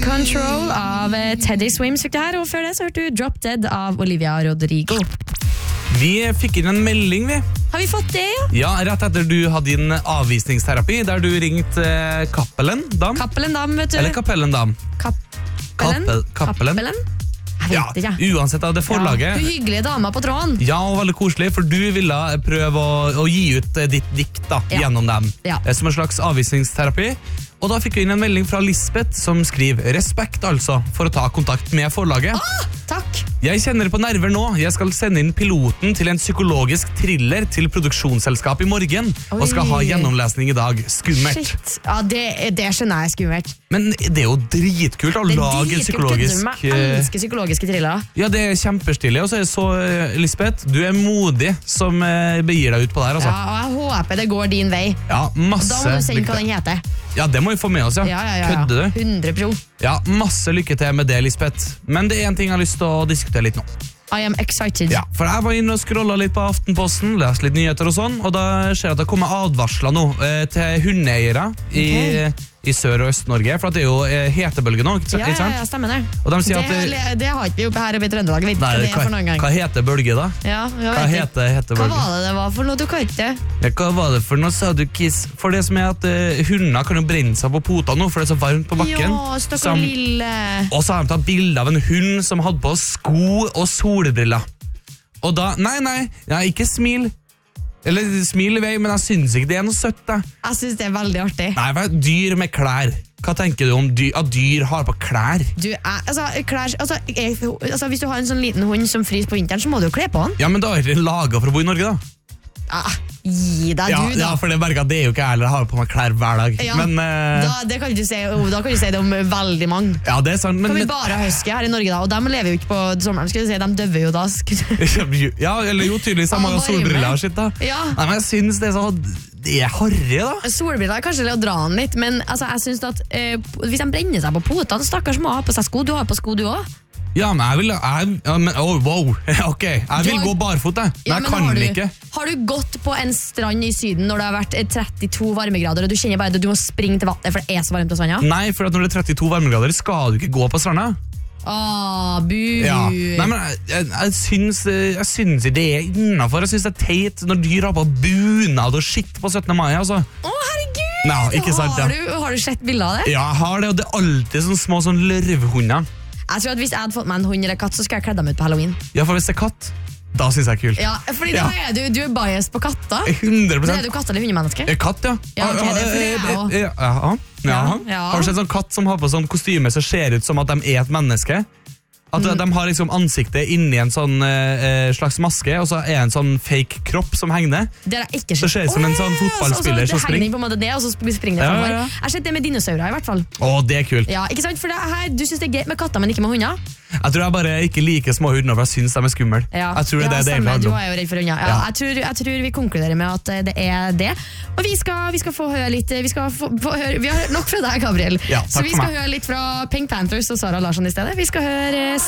Control av Teddy Swims fikk det her, og før det så hørte du Drop Dead av Olivia Rodrigo. Vi fikk inn en melding, vi. Har vi fått det, ja? Ja, rett etter du hadde din avvisningsterapi, der du ringte Cappelen Dam. Cappelen Dam, vet du. Eller Cappelen Dam. Cappelen? Cappelen? Jeg Ja, vet ikke. uansett av det forlaget. Ja, du hyggelige dama på tråden. Ja, og veldig koselig, for du ville prøve å gi ut ditt dikt da, Ja. gjennom dem. Ja. Som en slags avvisningsterapi. Og da fikk vi inn en melding fra Lisbeth som skriver respekt altså for å ta kontakt med forlaget. Takk. Jeg kjenner på nerver nå. Jeg skal sende inn piloten til en psykologisk thriller til produksjonsselskap i morgen. Og skal ha Oi. gjennomlesning i dag. Skummelt. Shit. Ja, det skjønner jeg skummelt. Men det er jo dritkult å Det er lage en dritkult, psykologisk... Jeg elsker psykologiske thrillere. Ja, det er kjempestilig. Og så er det så, Lisbeth, du er modig som begir deg ut på det her, altså. Ja, og jeg håper det går din vei. Ja, masse Da må du si hva lykke den til. heter. Ja, det må vi få med oss, ja. Ja. Kødder du? 100%. Ja, masse lykke til med det, Lisbeth. Men det er en ting jeg har lyst til å diskutere litt nå. I am excited. Ja, for jeg var inne og scrollet litt på Aftenposten, lest litt nyheter og sånn, og da ser jeg at det kommer advarsler nå til hundeeiere i Sør- og Øst-Norge, for at det er jo hetebølge nå, ikke Ja, sant? stemmer det. Og de sier at Det har ikke vi oppe her oppe i Trøndelag. Vet ikke Nei, hva det er for noen gang. hva heter bølge da? Ja, jeg Hva vet ikke. Hva hetebølge? var det var for noe du kan ikke? Ja, hva var det for noe, sa du, Kiss? For det som er at hunder kan jo brenne seg på potene nå, for det er så varmt på bakken. Ja, stakkar Som- lille. Og så har de tatt bilde av en hund som hadde på sko og solbriller. Og da, nei, ikke smil. Eller smil i vei, men jeg synes ikke det er noe søtt da. Jeg synes det er veldig artig. Nei, for dyr med klær. Hva tenker du om at dyr har på klær? Hvis du har en sånn liten hund som fryser på vinteren, så må du jo kle på den. Ja, men da er det laget for å bo i Norge da. Gi deg Ja, du, da. ja, for det merker jeg at det er jo ikke jeg heller har på meg klær hver dag. Ja, Men, da kan du si det om veldig mange. ja, det er sant. Kan vi Men, bare ha husky her i Norge da, og de lever jo ikke på sommeren, skulle jeg si, de døver jo da. ja, eller jo tydeligvis har mange Ja, varme. solbriller og shit da. Ja. Nei, men jeg synes det er så... Det er harry da. Solbriller er kanskje litt å dra den litt, men altså, jeg synes at hvis de brenner seg på potene, stakkars må ha på seg sko. Du har på sko du også. Ja, men wow, ok, jeg vil gå barfot jeg, men Ja, jeg kan ikke. Har du gått på en strand i Syden når det har vært 32 varmegrader, og du kjenner bare at du må springe til vannet, for det er så varmt på stranda? Nei, for at når det er 32 varmegrader skal du ikke gå på stranda. Bu. Ja. Nei, men jeg syns det er innenfor. Jeg synes det er teit når dyr har på bunad og skitt på 17. mai, altså. Å, herregud! Nei, ikke sant, ja. Har du sett bilder av det? Ja, jeg har det, og det er alltid sånne små sånn lørvhunder. Jeg tror at hvis jeg hadde fått meg en hund eller katt, så skulle jeg kledd dem ut på Halloween. Ja, for hvis det er katt, da synes jeg det er kult. Ja, fordi Ja. da er du er biased på katter. 100%. Så er du katt eller hundemenneske? Katt, ja. Ja, ok, det er fordi jeg også. Jaha. Ja. Har du sett sånn katt som har på sånn kostyme som ser ut som at de er et menneske? At de har liksom ansiktet inni en sånn slags maske, og så er en sånn fake kropp som henger ned. Det har jeg ikke Så ser det ut som en sånn fotballspiller som Så henger springer. den på en måte ned, og så springer det Ja, fremover. ja, ja. Jeg har sett det med dinosaurer i hvert fall. Å, det er kult. Ja, ikke sant? For det her, du synes det er greit med katter, men ikke med hunder? Jeg tror jeg bare ikke liker små hunder, for jeg synes de er skumle. Ja. Jeg tror det er det stemmer. egentlig Du handler om. er jo redd for hunder. Ja, Ja. jeg tror vi konkluderer med at det er det. Og vi skal få høre litt vi har hørt nok fra deg, Gabriel. Ja, så takk vi for skal meg. høre litt fra Pink Panthers og Sara Larsson i stedet. Vi skal høre